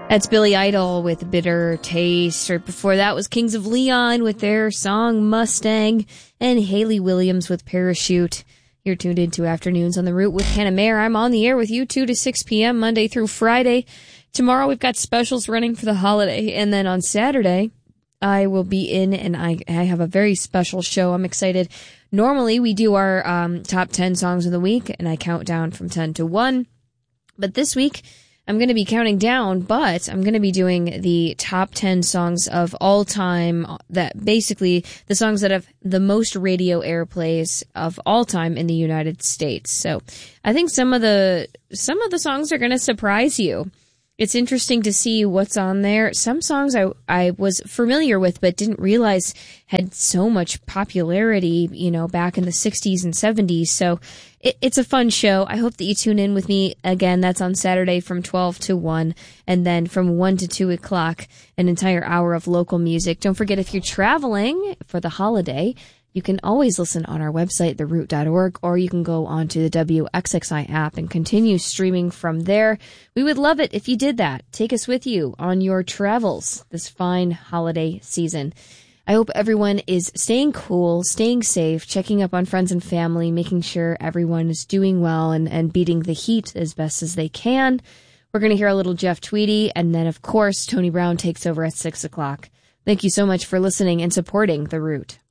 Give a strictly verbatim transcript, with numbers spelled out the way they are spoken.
That's Billy Idol with Bitter Taste. Right before that was Kings of Leon with their song Mustang, and Hayley Williams with Parachute. You're tuned into Afternoons on the Route with Hannah Mayer. I'm on the air with you two to six p.m. Monday through Friday. Tomorrow we've got specials running for the holiday, and then on Saturday I will be in, and I, I have a very special show. I'm excited. Normally we do our um, top ten songs of the week, and I count down from ten to one. But this week I'm going to be counting down, but I'm going to be doing the top ten songs of all time, that basically the songs that have the most radio airplays of all time in the United States. So I think some of the, some of the songs are going to surprise you. It's interesting to see what's on there. Some songs I, I was familiar with, but didn't realize had so much popularity, you know, back in the sixties and seventies. So it, it's a fun show. I hope that you tune in with me. Again, that's on Saturday from twelve to one. And then from one to two o'clock, an entire hour of local music. Don't forget, if you're traveling for the holiday, you can always listen on our website, the root dot org, or you can go onto the W X X I app and continue streaming from there. We would love it if you did that. Take us with you on your travels this fine holiday season. I hope everyone is staying cool, staying safe, checking up on friends and family, making sure everyone is doing well and, and beating the heat as best as they can. We're going to hear a little Jeff Tweedy, and then, of course, Tony Brown takes over at six o'clock. Thank you so much for listening and supporting The Root.